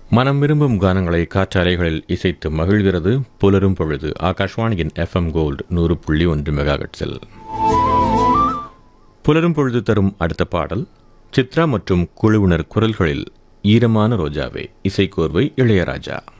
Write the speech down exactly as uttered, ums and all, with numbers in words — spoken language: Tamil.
மனம் விரும்பும் கானங்களை காற்றாலைகளில் இசைத்து மகிழ்கிறது புலரும் பொழுது. ஆகாஷ்வாணியின் எஃப்எம் கோல்டு நூறு புள்ளி ஒன்று மெகாஹெர்ட்ஸில் புலரும் பொழுது தரும் அடுத்த பாடல் சித்ரா மற்றும் குழுவினர் குரல்களில் ஈரமான ரோஜாவே, இசைக்கோர்வை இளையராஜா.